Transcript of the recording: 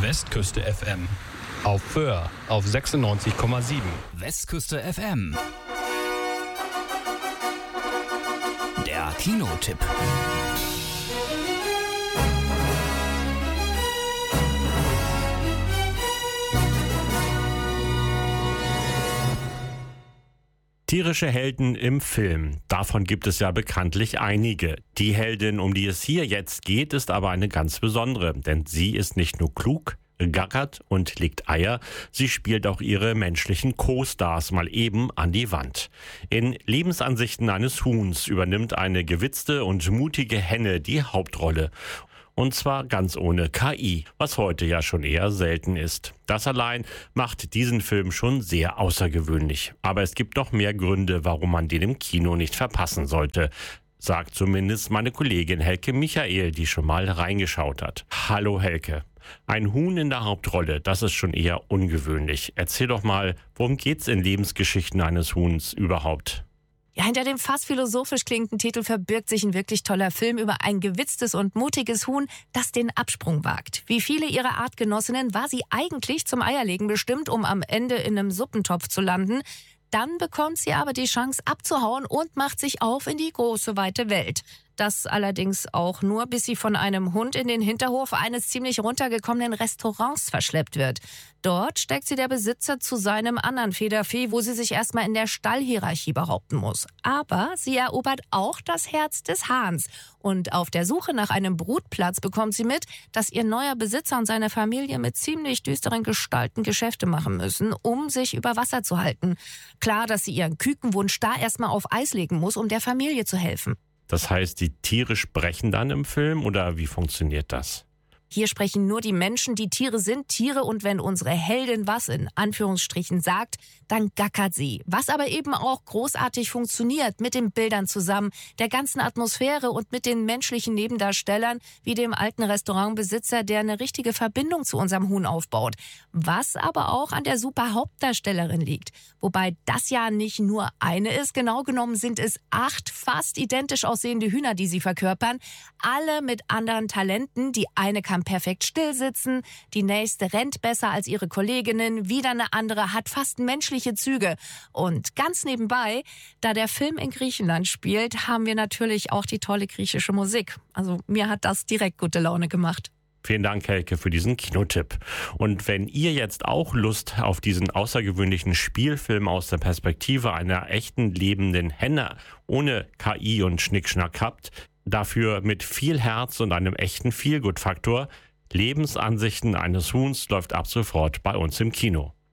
Westküste FM. Auf Föhr auf 96,7. Westküste FM. Der Kinotipp. Tierische Helden im Film. Davon gibt es ja bekanntlich einige. Die Heldin, um die es hier jetzt geht, ist aber eine ganz besondere, denn sie ist nicht nur klug, gackert und legt Eier, sie spielt auch ihre menschlichen Co-Stars mal eben an die Wand. In Lebensansichten eines Huhns übernimmt eine gewitzte und mutige Henne die Hauptrolle. Und zwar ganz ohne KI, was heute ja schon eher selten ist. Das allein macht diesen Film schon sehr außergewöhnlich. Aber es gibt noch mehr Gründe, warum man den im Kino nicht verpassen sollte. Sagt zumindest meine Kollegin Helke Michael, die schon mal reingeschaut hat. Hallo Helke. Ein Huhn in der Hauptrolle, das ist schon eher ungewöhnlich. Erzähl doch mal, worum geht's in Lebensgeschichten eines Huhns überhaupt? Ja, hinter dem fast philosophisch klingenden Titel verbirgt sich ein wirklich toller Film über ein gewitztes und mutiges Huhn, das den Absprung wagt. Wie viele ihrer Artgenossinnen war sie eigentlich zum Eierlegen bestimmt, um am Ende in einem Suppentopf zu landen. Dann bekommt sie aber die Chance abzuhauen und macht sich auf in die große, weite Welt. Das allerdings auch nur, bis sie von einem Hund in den Hinterhof eines ziemlich runtergekommenen Restaurants verschleppt wird. Dort steckt sie der Besitzer zu seinem anderen Federvieh, wo sie sich erstmal in der Stallhierarchie behaupten muss. Aber sie erobert auch das Herz des Hahns. Und auf der Suche nach einem Brutplatz bekommt sie mit, dass ihr neuer Besitzer und seine Familie mit ziemlich düsteren Gestalten Geschäfte machen müssen, um sich über Wasser zu halten. Klar, dass sie ihren Kükenwunsch da erstmal auf Eis legen muss, um der Familie zu helfen. Das heißt, die Tiere sprechen dann im Film oder wie funktioniert das? Hier sprechen nur die Menschen, die Tiere sind Tiere, und wenn unsere Heldin was in Anführungsstrichen sagt, dann gackert sie. Was aber eben auch großartig funktioniert mit den Bildern zusammen, der ganzen Atmosphäre und mit den menschlichen Nebendarstellern, wie dem alten Restaurantbesitzer, der eine richtige Verbindung zu unserem Huhn aufbaut. Was aber auch an der super Hauptdarstellerin liegt. Wobei das ja nicht nur eine ist, genau genommen sind es 8 fast identisch aussehende Hühner, die sie verkörpern. Alle mit anderen Talenten. Die eine kann perfekt still sitzen, die nächste rennt besser als ihre Kolleginnen, wieder eine andere hat fast menschliche Züge. Und ganz nebenbei, da der Film in Griechenland spielt, haben wir natürlich auch die tolle griechische Musik. Also mir hat das direkt gute Laune gemacht. Vielen Dank, Helke, für diesen Kinotipp. Und wenn ihr jetzt auch Lust auf diesen außergewöhnlichen Spielfilm aus der Perspektive einer echten lebenden Henne ohne KI und Schnickschnack habt, dafür mit viel Herz und einem echten Feelgood-Faktor, Lebensansichten eines Huhns läuft ab sofort bei uns im Kino.